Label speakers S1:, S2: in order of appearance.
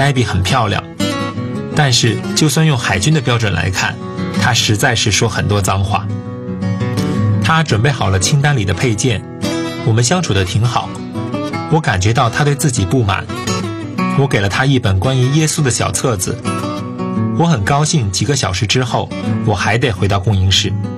S1: 黛比很漂亮，但是就算用海军的标准来看，她实在是说很多脏话。她准备好了清单里的配件，我们相处得挺好。我感觉到她对自己不满，我给了她一本关于耶稣的小册子。我很高兴几个小时之后我还得回到供应室。